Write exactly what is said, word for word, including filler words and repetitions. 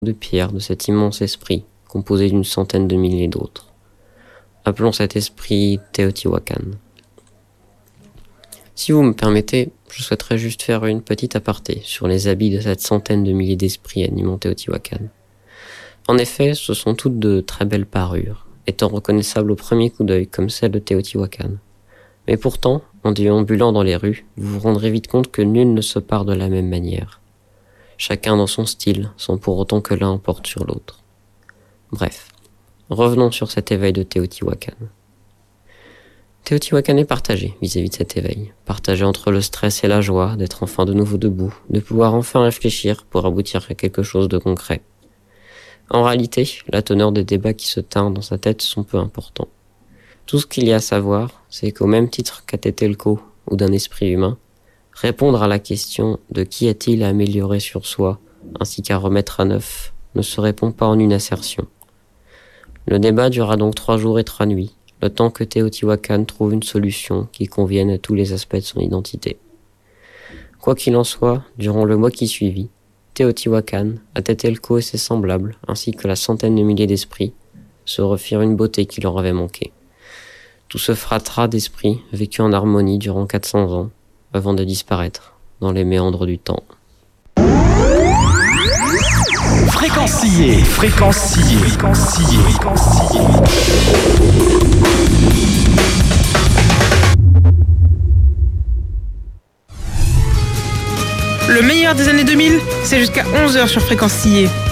de pierre de cet immense esprit, composé d'une centaine de milliers d'autres. Appelons cet esprit Teotihuacan. Si vous me permettez, je souhaiterais juste faire une petite aparté sur les habits de cette centaine de milliers d'esprits animant Teotihuacan. En effet, ce sont toutes de très belles parures, étant reconnaissables au premier coup d'œil comme celles de Teotihuacan. Mais pourtant, en déambulant dans les rues, vous vous rendrez vite compte que nul ne se part de la même manière. Chacun dans son style, sans pour autant que l'un emporte sur l'autre. Bref, revenons sur cet éveil de Teotihuacan. Teotihuacan est partagé vis-à-vis de cet éveil, partagé entre le stress et la joie d'être enfin de nouveau debout, de pouvoir enfin réfléchir pour aboutir à quelque chose de concret. En réalité, la teneur des débats qui se teintent dans sa tête sont peu importants. Tout ce qu'il y a à savoir, c'est qu'au même titre qu'à Tetelco ou d'un esprit humain, répondre à la question de qui a-t-il à améliorer sur soi, ainsi qu'à remettre à neuf, ne se répond pas en une assertion. Le débat durera donc trois jours et trois nuits, le temps que Teotihuacan trouve une solution qui convienne à tous les aspects de son identité. Quoi qu'il en soit, durant le mois qui suivit, Teotihuacan, Tetelco et ses semblables, ainsi que la centaine de milliers d'esprits, se refirent une beauté qui leur avait manqué. Tout ce fratras d'esprits vécut en harmonie durant quatre cents ans, avant de disparaître dans les méandres du temps. Fréquencier, fréquencier, fréquencier, fréquencier. Le meilleur des années deux mille, c'est jusqu'à onze heures sur Fréquencier.